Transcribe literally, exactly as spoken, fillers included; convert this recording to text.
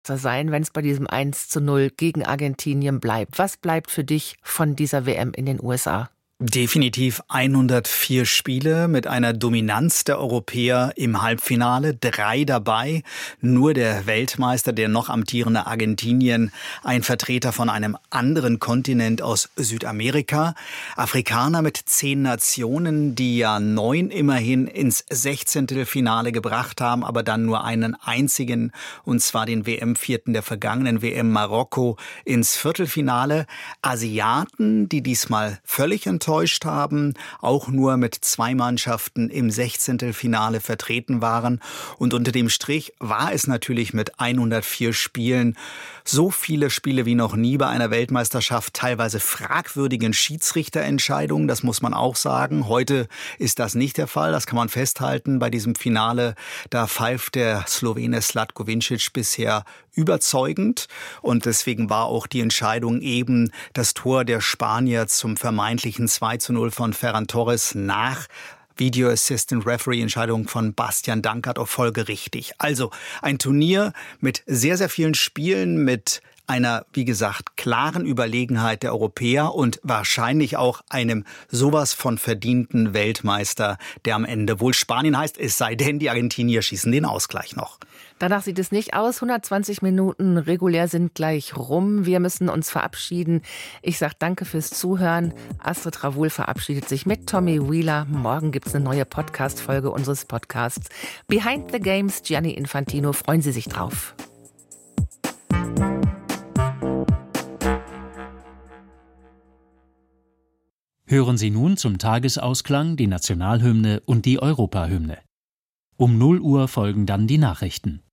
sein, wenn es bei diesem eins zu null gegen Argentinien bleibt. Was bleibt für dich von dieser W M in den U S A? Definitiv hundertvier Spiele mit einer Dominanz der Europäer im Halbfinale, drei dabei. Nur der Weltmeister, der noch amtierende Argentinien, ein Vertreter von einem anderen Kontinent aus Südamerika. Afrikaner mit zehn Nationen, die ja neun immerhin ins Sechzehntelfinale gebracht haben, aber dann nur einen einzigen, und zwar den W M-Vierten der vergangenen W M Marokko, ins Viertelfinale. Asiaten, die diesmal völlig enttäuscht haben, auch nur mit zwei Mannschaften im Sechzehntelfinale vertreten waren. Und unter dem Strich war es natürlich mit hundertvier Spielen so viele Spiele wie noch nie bei einer Weltmeisterschaft, teilweise fragwürdigen Schiedsrichterentscheidungen, das muss man auch sagen. Heute ist das nicht der Fall, das kann man festhalten bei diesem Finale. Da pfeift der Slowene Slatko Vincic bisher überzeugend und deswegen war auch die Entscheidung eben das Tor der Spanier zum vermeintlichen zwei zu null von Ferran Torres nach Video Assistant Referee Entscheidung von Bastian Dankert auch folgerichtig. Also ein Turnier mit sehr, sehr vielen Spielen, mit einer, wie gesagt, klaren Überlegenheit der Europäer und wahrscheinlich auch einem sowas von verdienten Weltmeister, der am Ende wohl Spanien heißt, es sei denn, die Argentinier schießen den Ausgleich noch. Danach sieht es nicht aus. hundertzwanzig Minuten regulär sind gleich rum. Wir müssen uns verabschieden. Ich sage danke fürs Zuhören. Astrid Ravoul verabschiedet sich mit Tommy Wheeler. Morgen gibt es eine neue Podcast-Folge unseres Podcasts Behind the Games. Gianni Infantino, freuen Sie sich drauf. Hören Sie nun zum Tagesausklang die Nationalhymne und die Europahymne. Um null Uhr folgen dann die Nachrichten.